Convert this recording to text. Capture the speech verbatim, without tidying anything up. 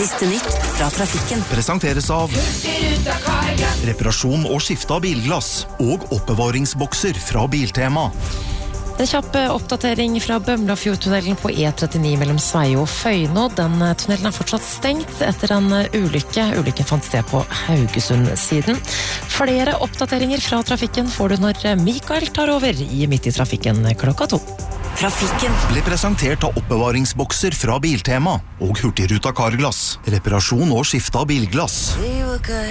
Siste nytt fra trafikken. Presenteres av reparasjon og skifte av bilglass og oppbevaringsbokser fra Biltema. En kjapp oppdatering fra Bømlafjordtunnelen på E trettini mellom Sveio og Føyno. Den tunnelen er fortsatt stengt etter en ulykke. Ulykken fant sted på Haugesund-siden. Flere oppdateringer fra trafikken får du når Mikael tar over i Midt i trafikken klokka to. Trafikken ble presentert av oppbevaringsbokser fra Biltema og Hurtigruta Carglass. Reparasjon og skifte av bilglass.